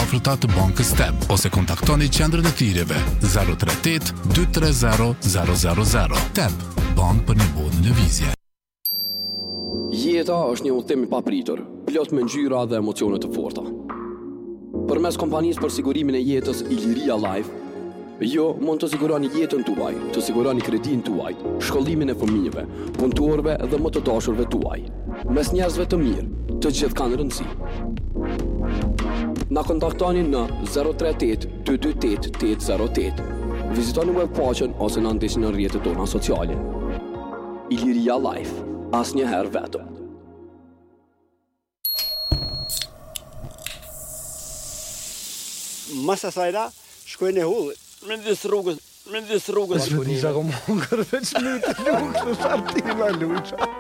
afërta të bankës TEB ose kontaktoni qendrën e thirrjeve 038 230 000. TEB, bankë për një botë në lëvizje. Jeta është një udhëtim i papritur, plot me ngjyra dhe emocione të forta. Përmes kompanisë për sigurimin e jetës Iliria Life, ju mund të siguroni jetën tuaj, të siguroni kredinë tuaj, shkollimin e fëmijëve, punëtorëve dhe më të dashurve tuaj. Mes njerëzve të mirë, të gjithë kanë rëndësi. Na kontaktoni në 038 228 808. Vizitoni webfaqen ose na ndiqni në rrjetet tona sociale. Iliria Life, asnjëherë vetëm. Masa sajra, shkojnë e hullit. Me disë rrugës. Shkojnë i shako mongër veç një të lukë, në sartima luqa.